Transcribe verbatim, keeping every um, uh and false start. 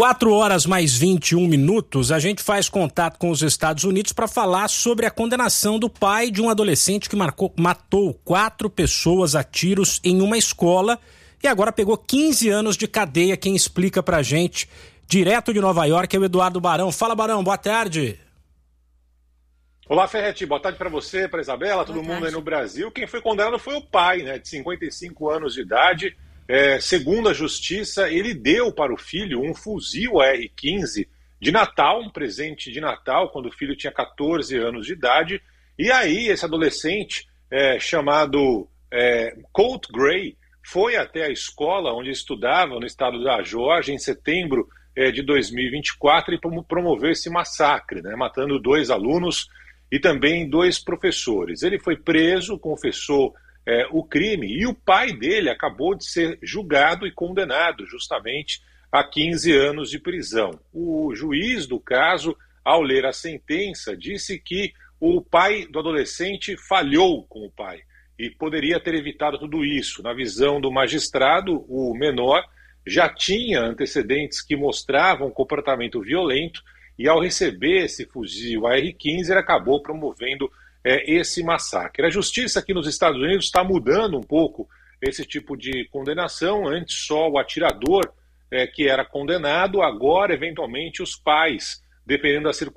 quatro horas mais vinte e um minutos, a gente faz contato com os Estados Unidos para falar sobre a condenação do pai de um adolescente que marcou, matou quatro pessoas a tiros em uma escola e agora pegou quinze anos de cadeia. Quem explica pra gente, direto de Nova York, é o Eduardo Barão. Fala, Barão, boa tarde. Olá, Ferretti, boa tarde para você, para Isabela, todo mundo aí no Brasil. Quem foi condenado foi o pai, né, de cinquenta e cinco anos de idade. É, segundo a justiça, ele deu para o filho um fuzil A R quinze de Natal, um presente de Natal, quando o filho tinha catorze anos de idade. E aí esse adolescente, é, chamado é, Colt Gray, foi até a escola onde estudava, no estado da Geórgia, em setembro é, de dois mil e vinte e quatro, e promoveu esse massacre, né, matando dois alunos e também dois professores. Ele foi preso, confessou É, o crime, e o pai dele acabou de ser julgado e condenado justamente a quinze anos de prisão. O juiz do caso, ao ler a sentença, disse que o pai do adolescente falhou com o pai e poderia ter evitado tudo isso. Na visão do magistrado, o menor já tinha antecedentes que mostravam comportamento violento e, ao receber esse fuzil A R quinze, ele acabou promovendo É, esse massacre. A justiça aqui nos Estados Unidos está mudando um pouco esse tipo de condenação. Antes só o atirador é, que era condenado, agora eventualmente os pais, dependendo da circunstância.